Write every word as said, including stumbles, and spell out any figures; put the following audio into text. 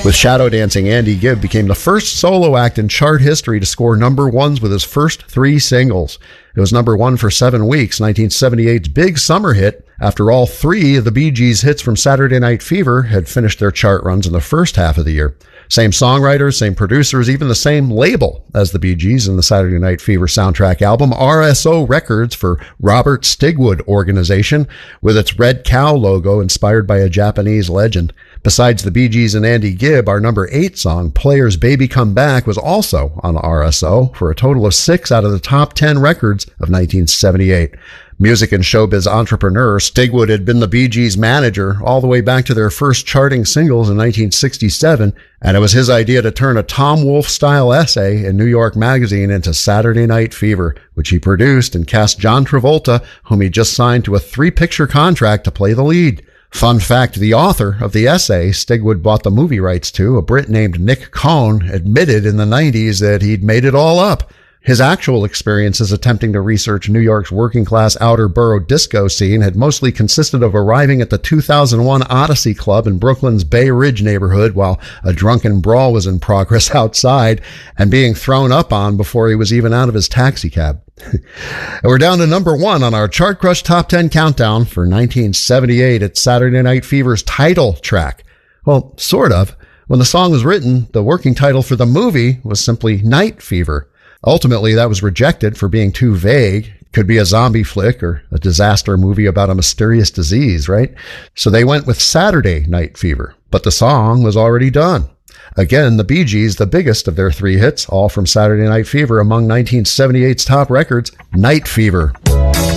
With Shadow Dancing, Andy Gibb became the first solo act in chart history to score number ones with his first three singles. It was number one for seven weeks, nineteen seventy-eight's big summer hit, after all three of the Bee Gees' hits from Saturday Night Fever had finished their chart runs in the first half of the year. Same songwriters, same producers, even the same label as the Bee Gees in the Saturday Night Fever soundtrack album, R S O Records for Robert Stigwood Organization, with its red cow logo inspired by a Japanese legend. Besides the Bee Gees and Andy Gibb, our number eight song, Players Baby Come Back, was also on R S O for a total of six out of the top ten records of nineteen seventy-eight. Music and showbiz entrepreneur, Stigwood had been the Bee Gees' manager all the way back to their first charting singles in nineteen sixty-seven, and it was his idea to turn a Tom Wolfe-style essay in New York Magazine into Saturday Night Fever, which he produced and cast John Travolta, whom he just signed to a three-picture contract to play the lead. Fun fact, the author of the essay Stigwood bought the movie rights to, a Brit named Nick Cohn, admitted in the nineties that he'd made it all up. His actual experiences attempting to research New York's working-class outer borough disco scene had mostly consisted of arriving at the two thousand one Odyssey Club in Brooklyn's Bay Ridge neighborhood while a drunken brawl was in progress outside and being thrown up on before he was even out of his taxicab. We're down to number one on our Chart Crush Top ten Countdown for nineteen seventy-eight. It's Saturday Night Fever's title track. Well, sort of. When the song was written, the working title for the movie was simply Night Fever. Ultimately, that was rejected for being too vague. Could be a zombie flick or a disaster movie about a mysterious disease, right? So they went with Saturday Night Fever, but the song was already done. Again, the Bee Gees, the biggest of their three hits, all from Saturday Night Fever, among nineteen seventy-eight's top records, Night Fever.